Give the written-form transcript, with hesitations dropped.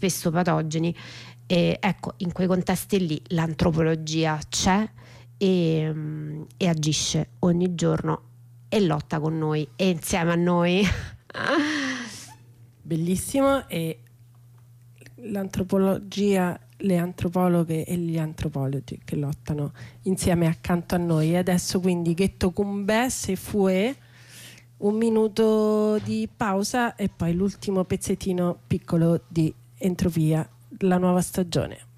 spesso patogeni. E ecco, in quei contesti lì l'antropologia c'è e agisce ogni giorno e lotta con noi e insieme a noi. Bellissimo. E l'antropologia, le antropologhe e gli antropologi che lottano insieme accanto a noi. E adesso quindi Ghetto Cumbè, Se Fue, un minuto di pausa e poi l'ultimo pezzettino piccolo di Entropia, la nuova stagione.